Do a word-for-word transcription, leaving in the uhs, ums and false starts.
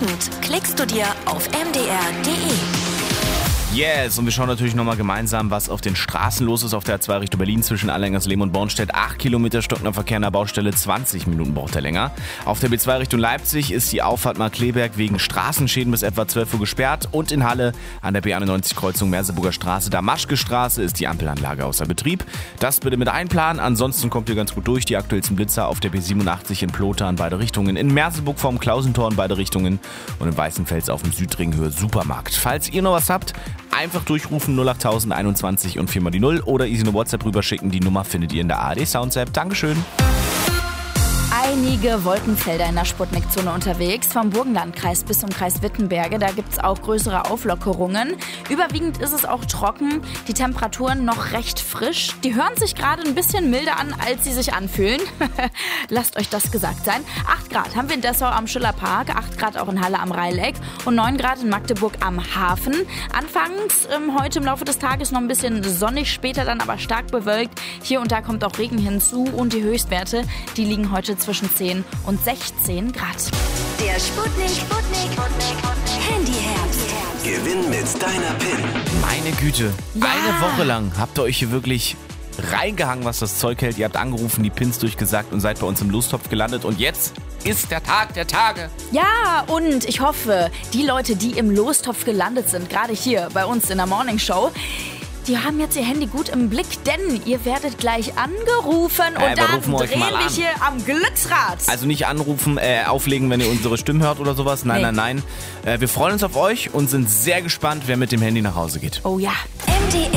Jugend klickst du dir auf m d r punkt d e. Yes, und wir schauen natürlich nochmal gemeinsam, was auf den Straßen los ist. Auf der A zwei Richtung Berlin zwischen Allengersleben und Bornstedt. acht Kilometer stockender Verkehr an der Baustelle, zwanzig Minuten braucht er länger. Auf der B zwei Richtung Leipzig ist die Auffahrt Markkleeberg wegen Straßenschäden bis etwa zwölf Uhr gesperrt. Und in Halle an der B einundneunzig Kreuzung Merseburger Straße, Damaschke Straße, ist die Ampelanlage außer Betrieb. Das bitte mit einplanen, ansonsten kommt ihr ganz gut durch. Die aktuellsten Blitzer auf der B siebenundachtzig in Plotha in beide Richtungen, in Merseburg vorm Klausentor in beide Richtungen und in Weißenfels auf dem Südring Höhe Supermarkt. Falls ihr noch was habt, einfach durchrufen null achttausend einundzwanzig und viermal die null oder easy eine WhatsApp rüberschicken. Die Nummer findet ihr in der A R D Sounds App. Dankeschön. Einige Wolkenfelder in der Sputnik-Zone unterwegs, vom Burgenlandkreis bis zum Kreis Wittenberge. Da gibt es auch größere Auflockerungen. Überwiegend ist es auch trocken, die Temperaturen noch recht frisch. Die hören sich gerade ein bisschen milder an, als sie sich anfühlen. Lasst euch das gesagt sein. acht Grad haben wir in Dessau am Schillerpark, acht Grad auch in Halle am Rheileck und neun Grad in Magdeburg am Hafen. Anfangs ähm, heute im Laufe des Tages noch ein bisschen sonnig, später dann aber stark bewölkt. Hier und da kommt auch Regen hinzu und die Höchstwerte, die liegen heute zwischen zehn und sechzehn Grad. Der Sputnik, Sputnik, Handyherbst. Gewinn mit deiner P I N. Meine Güte, Ja. eine Woche lang habt ihr euch hier wirklich reingehangen, was das Zeug hält. Ihr habt angerufen, die Pins durchgesagt und seid bei uns im Lostopf gelandet. Und jetzt ist der Tag der Tage. Ja, und ich hoffe, die Leute, die im Lostopf gelandet sind, gerade hier bei uns in der Morning Show, die haben jetzt ihr Handy gut im Blick, denn ihr werdet gleich angerufen Äh, und wir dann rufen euch drehen mal wir an. hier am Glücksrad. Also nicht anrufen, äh, auflegen, wenn ihr unsere Stimmen hört oder sowas. Nein, Nee. nein, nein. Äh, wir freuen uns auf euch und sind sehr gespannt, wer mit dem Handy nach Hause geht. Oh ja. M D R